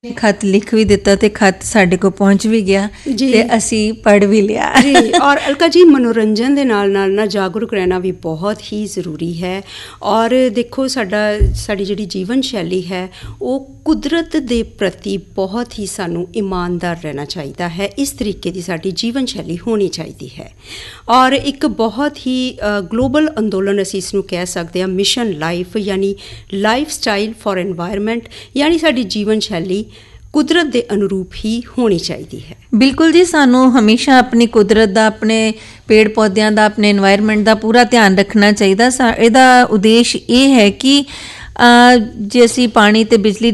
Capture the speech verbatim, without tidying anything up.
ਖਤ ਲਿਖ ਵੀ ਦਿੱਤਾ ਤੇ ਖਤ ਸਾਡੇ ਕੋਲ ਪਹੁੰਚ ਵੀ ਗਿਆ ਤੇ ਅਸੀਂ ਪੜ੍ਹ ਵੀ ਲਿਆ ਜੀ। ਔਰ ਅਲਕਾ ਜੀ, ਮਨੋਰੰਜਨ ਦੇ ਨਾਲ ਨਾਲ ਨਾ ਜਾਗਰੂਕ ਰਹਿਣਾ ਵੀ ਬਹੁਤ ਹੀ ਜ਼ਰੂਰੀ ਹੈ। ਔਰ ਦੇਖੋ, ਸਾਡਾ ਸਾਡੀ ਜਿਹੜੀ ਜੀਵਨ ਸ਼ੈਲੀ ਹੈ ਉਹ ਕੁਦਰਤ ਦੇ ਪ੍ਰਤੀ ਬਹੁਤ ਹੀ ਸਾਨੂੰ ਇਮਾਨਦਾਰ ਰਹਿਣਾ ਚਾਹੀਦਾ ਹੈ। ਇਸ ਤਰੀਕੇ ਦੀ ਸਾਡੀ ਜੀਵਨ ਸ਼ੈਲੀ ਹੋਣੀ ਚਾਹੀਦੀ ਹੈ। ਔਰ ਇੱਕ ਬਹੁਤ ਹੀ ਗਲੋਬਲ ਅੰਦੋਲਨ ਅਸੀਂ ਇਸ ਨੂੰ ਕਹਿ ਸਕਦੇ ਹਾਂ, ਮਿਸ਼ਨ ਲਾਈਫ, ਯਾਨੀ ਲਾਈਫ ਸਟਾਈਲ ਫॉर ਐਨਵਾਇਰਮੈਂਟ, ਯਾਨੀ ਸਾਡੀ ਜੀਵਨ ਸ਼ੈਲੀ ਕੁਦਰਤ ਦੇ ਅਨੁਰੂਪ ਹੀ ਹੋਣੀ ਚਾਹੀਦੀ ਹੈ। ਬਿਲਕੁਲ ਜੀ, ਸਾਨੂੰ ਹਮੇਸ਼ਾ ਆਪਣੀ ਕੁਦਰਤ ਦਾ, ਆਪਣੇ ਪੇੜ ਪੌਦਿਆਂ ਦਾ, ਆਪਣੇ ਐਨਵਾਇਰਨਮੈਂਟ ਦਾ ਪੂਰਾ ਧਿਆਨ ਰੱਖਣਾ ਚਾਹੀਦਾ। ਸਾ ਇਹਦਾ ਉਦੇਸ਼ ਇਹ ਹੈ ਕਿ ਜੇ ਅਸੀਂ ਪਾਣੀ ਅਤੇ ਬਿਜਲੀ